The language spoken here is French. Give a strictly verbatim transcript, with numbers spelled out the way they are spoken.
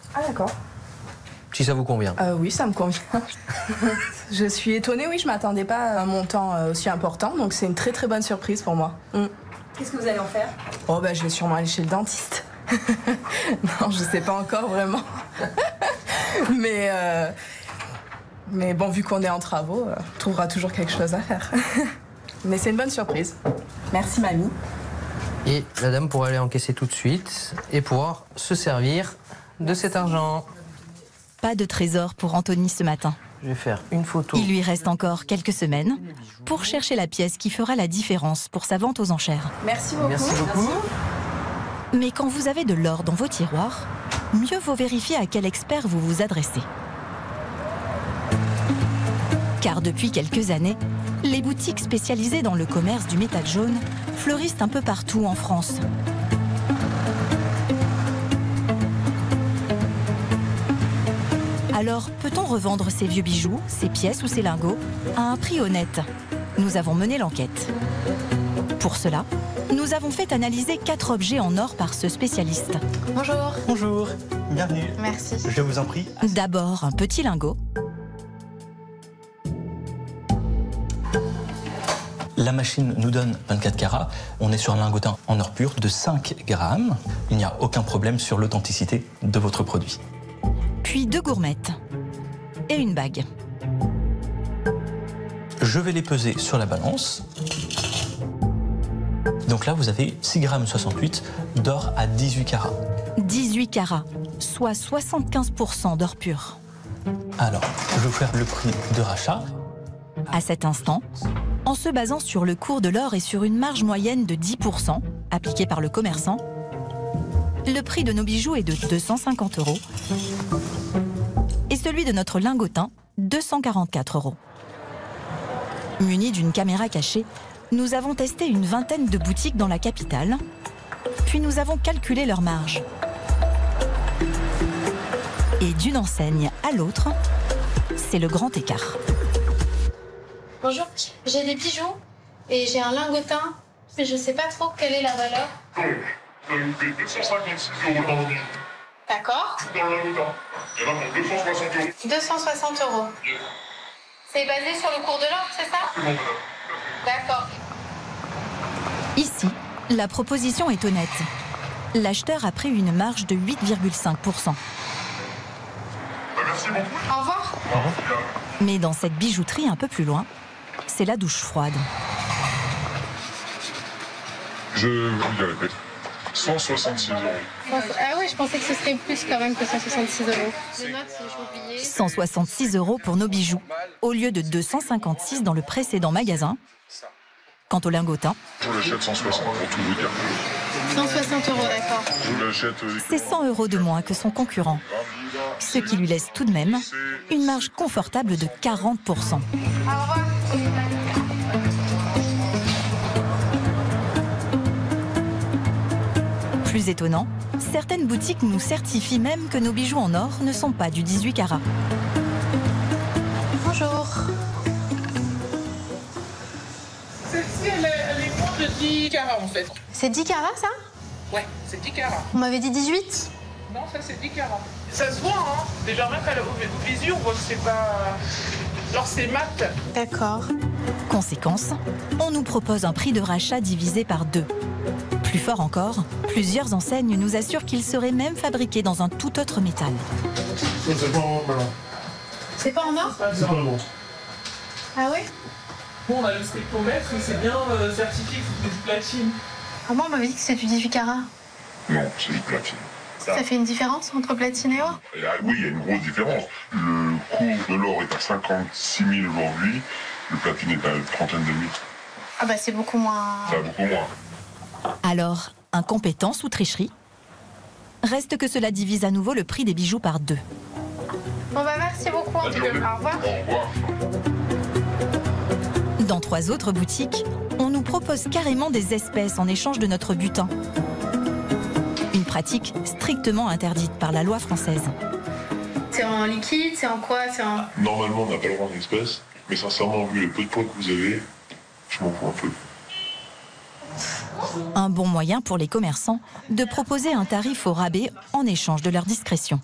Ah d'accord. Si ça vous convient. Euh, oui, ça me convient. Je suis étonnée, oui, je ne m'attendais pas à un montant aussi important, donc c'est une très très bonne surprise pour moi. Mm. Qu'est-ce que vous allez en faire? Oh bah je vais sûrement aller chez le dentiste. Non, je ne sais pas encore vraiment. mais, euh, mais bon, vu qu'on est en travaux, on trouvera toujours quelque chose à faire. Mais c'est une bonne surprise. Merci mamie. Et la dame pourra aller encaisser tout de suite et pouvoir se servir de cet argent. Pas de trésor pour Anthony ce matin. Je vais faire une photo. Il lui reste encore quelques semaines pour chercher la pièce qui fera la différence pour sa vente aux enchères. Merci beaucoup. Merci beaucoup. Mais quand vous avez de l'or dans vos tiroirs, mieux vaut vérifier à quel expert vous vous adressez. Car depuis quelques années, les boutiques spécialisées dans le commerce du métal jaune fleurissent un peu partout en France. Alors, peut-on revendre ces vieux bijoux, ces pièces ou ces lingots à un prix honnête? Nous avons mené l'enquête. Pour cela, nous avons fait analyser quatre objets en or par ce spécialiste. Bonjour. Bonjour, bienvenue. Merci. Je vous en prie. D'abord, un petit lingot. La machine nous donne vingt-quatre carats. On est sur un lingotin en or pur de cinq grammes. Il n'y a aucun problème sur l'authenticité de votre produit. Puis deux gourmettes et une bague. Je vais les peser sur la balance. Donc là, vous avez six virgule soixante-huit grammes d'or à dix-huit carats. dix-huit carats, soit soixante-quinze pour cent d'or pur. Alors, je vais vous faire le prix de rachat. À cet instant, en se basant sur le cours de l'or et sur une marge moyenne de dix pour cent appliquée par le commerçant, le prix de nos bijoux est de deux cent cinquante euros et celui de notre lingotin, deux cent quarante-quatre euros. Munis d'une caméra cachée, nous avons testé une vingtaine de boutiques dans la capitale, puis nous avons calculé leur marge. Et d'une enseigne à l'autre, c'est le grand écart. Bonjour, j'ai des bijoux et j'ai un lingotin, mais je sais pas trop quelle est la valeur. Donc, vous payez deux cent cinquante-six euros dans le bijou. D'accord. Dans le lingotin. Et là, pour deux cent soixante euros. deux cent soixante euros. C'est basé sur le cours de l'or, c'est ça? C'est bon, madame. D'accord. Ici, la proposition est honnête. L'acheteur a pris une marge de huit virgule cinq pour cent. Bah, merci beaucoup. Au revoir. Au revoir. Mais dans cette bijouterie un peu plus loin, c'est la douche froide. Je vous dirai peut-être. cent soixante-six euros. Ah oui, je pensais que ce serait plus quand même que cent soixante-six euros. Je note si j'ai oublié. cent soixante-six euros pour nos bijoux, au lieu de deux cent cinquante-six dans le précédent magasin. Quant au lingotin, Je l'achète cent soixante pour tout vous dire. cent soixante euros, d'accord. Je l'achète. euh, c'est cent euros de moins que son concurrent, ce qui lui laisse tout de même une marge confortable de quarante pour cent. Au revoir. Plus étonnant, certaines boutiques nous certifient même que nos bijoux en or ne sont pas du dix-huit carats. Bonjour. Celle-ci, elle, est- elle est moins de dix carats en fait. C'est dix carats, ça? Ouais, c'est dix carats. On m'avait dit dix-huit? Non, ça c'est dix carats. Ça se voit, hein. Déjà, même à la- au au visu, on voit que c'est pas. Genre, c'est mat. D'accord. Conséquence, on nous propose un prix de rachat divisé par deux. Plus fort encore, plusieurs enseignes nous assurent qu'ils seraient même fabriqués dans un tout autre métal. C'est pas en malin. C'est pas en or? C'est pas bon. Ah oui? Bon, on a le strictomètre, c'est bien euh, certifié que c'est du platine. Ah moi, on m'avait dit que c'était du dix-huit carats. Non, c'est du platine. Ça fait une différence entre platine et or? Et là, oui, il y a une grosse différence. Le cours de l'or est à cinquante-six mille aujourd'hui. Le platine est à une trentaine de mille. Ah bah c'est beaucoup moins... Ça va beaucoup moins. Alors, incompétence ou tricherie? Reste que cela divise à nouveau le prix des bijoux par deux. Bon bah merci beaucoup en tout cas. Au revoir. Au revoir. Dans trois autres boutiques, on nous propose carrément des espèces en échange de notre butin. Une pratique strictement interdite par la loi française. C'est en liquide, c'est en quoi? C'est en... Normalement, on n'a pas le droit d'espèces, mais sincèrement, vu le peu de points que vous avez, je m'en fous un peu. Un bon moyen pour les commerçants de proposer un tarif au rabais en échange de leur discrétion.